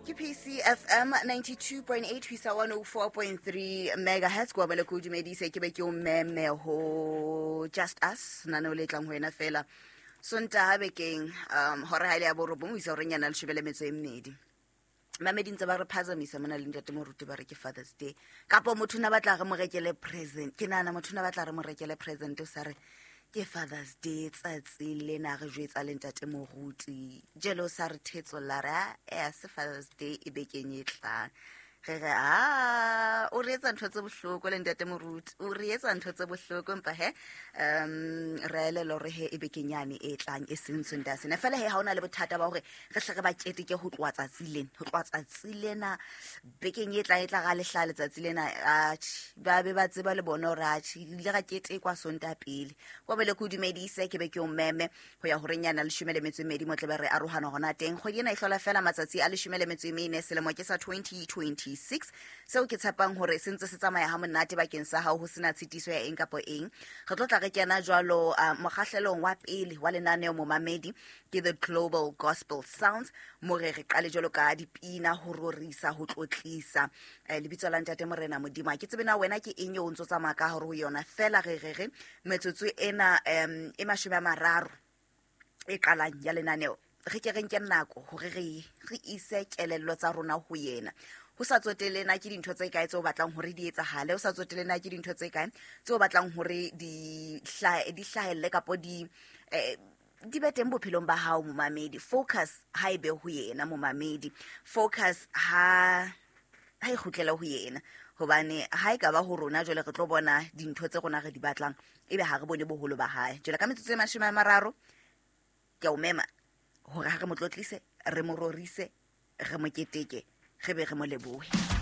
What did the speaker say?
Ke PCFM 92.8 hisa 104.3 megahertz kwa bele go dumedise ke be ke o meme ho just us nana o letlang ho ena fela sonta bekeng hore ha ile ya borobo mo isa re nyana le shebele metse emedi mamedi ntse ba re phazamisa mona le ntate moruti ba re ke Father's Day kapo motho na batla re mo rekele present ke nana motho na batla re mo rekele present o sa re ke Father's Day tsatsi le na re jwetsa le ntate moruti jelo sa re thetso la ra se Father's Day e bekeng e tlang re o re etsa ntho tse bohloko le ntate moruti o re etsa ntho tse bohloko empa re ele lo re e bekenyane e tlang e sentse nda sena fela ha ona le bothata ba hore re hle re ba keteke ho tlwatsa tsilena bekeng e tlang e tla ga le hla letsatsi lena ba be ba tseba le bona ra le ga kete kwa sonta pele kwa bele go dumedise ke be ke o meme ho ya hore nyana le shumele metswedi mo tle ba re arohana hona teng go yena e hlola fela matsatsi a le shumele metswedi selemo ke sa 2026 seo ke tshepang hore sentse se tsamaya ha monate bakeng sa hao ho sena tshitiso ya eng kapo eng re tlo tla re kena jwalo mokgahlelong wa pele wa lenaneo mo mamedi ke the Global Gospel Sounds mo re qale jwalo ka dipina ho rorisa ho tlotlisa lebitso la ntate morena modimo ke tsebe na wena ke eng o ntso tsamaya ka hore ho yona fela re metsotso ena e 30 e qalang ya lenaneo re ke renke nako hore re ise kelello tsa rona ho yena ho sa tsotele na ke dintho tse kae tse o batlang hore di etsagale ho sa tsotele na ke dintho tse kae tse o batlang hore di hlahelle kapo di beteng bophelong ba hao momamedi focus ha ebe ho yena momamedi focus ha e khutlela ho yena hobane ha e ka ba ho rona jole re tlo bona dintho tse rona re di batlang ebe ha re bone boholo ba hae jole ka metsotso e 30 ke o mema hore ha re motlotlise re mo rorise re mo keteke re be re mo lebohe